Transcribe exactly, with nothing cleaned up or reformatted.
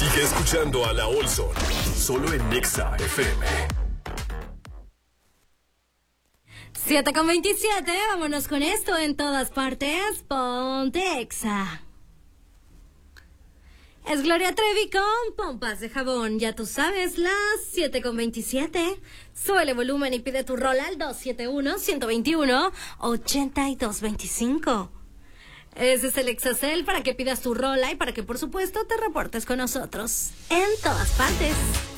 Sigue escuchando a la Olson, solo en Nexa F M. siete con veintisiete, vámonos con esto en todas partes. Ponte Exa. Es Gloria Trevi con Pompas de Jabón. Ya tú sabes, las siete con veintisiete. Súbele volumen y pide tu rola al dos siete uno, uno dos uno, ocho dos dos cinco. Ese es el Exacel para que pidas tu rola y para que, por supuesto, te reportes con nosotros en todas partes.